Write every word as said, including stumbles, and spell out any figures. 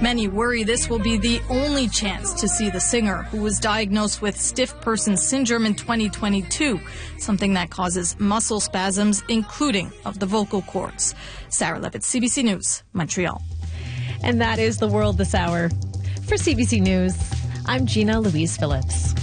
Many worry this will be the only chance to see the singer, who was diagnosed with stiff person syndrome in twenty twenty-two, something that causes muscle spasms, including of the vocal cords. Sarah Levitt, C B C News, Montreal. And that is the world this hour. For C B C News, I'm Gina Louise Phillips.